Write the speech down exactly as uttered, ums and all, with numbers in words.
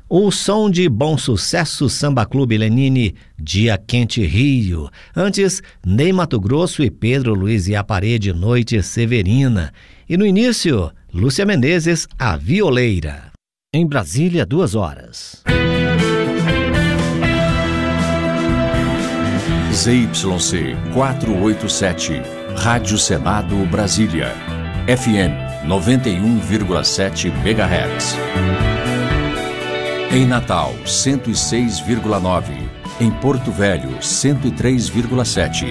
O som de Bom Sucesso Samba Clube Lenine, Dia Quente Rio. Antes, Ney Matogrosso e Pedro Luiz e a Parede, Noite Severina. E no início, Lúcia Menezes, A Violeira. Em Brasília, duas horas. Z Y C quatrocentos e oitenta e sete, Rádio Senado Brasília, F M noventa e um vírgula sete megahertz. Em Natal, cento e seis vírgula nove. Em Porto Velho, cento e três vírgula sete.